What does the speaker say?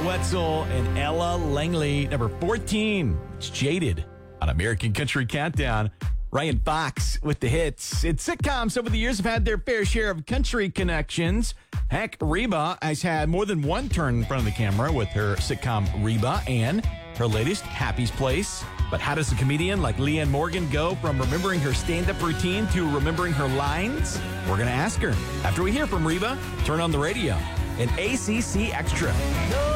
Wetzel and Ella Langley, number 14. It's Jaded on American Country Countdown. Ryan Fox with the hits. It's sitcoms over the years have had their fair share of country connections. Heck, Reba has had more than one turn in front of the camera with her sitcom Reba and her latest, Happy's Place. But how does a comedian like Leanne Morgan go from remembering her stand-up routine to remembering her lines? We're going to ask her after we hear from Reba. Turn on the radio and ACC Extra.